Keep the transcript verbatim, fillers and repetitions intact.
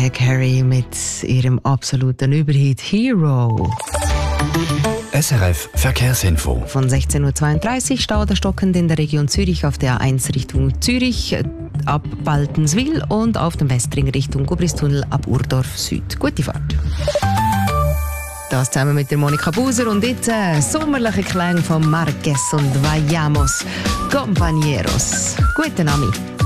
Mariah Carey mit ihrem absoluten Überhit «Hero». S R F Verkehrsinfo. Von sechzehn Uhr zweiunddreißig Stau oder stockend in der Region Zürich auf der A eins Richtung Zürich ab Baltenswil und auf dem Westring Richtung Gubristunnel ab Urdorf Süd. Gute Fahrt. Das zusammen mit der Monika Buser und jetzt äh, sommerliche Klänge von Marquez und Vayamos Compañeros. Guten Abend.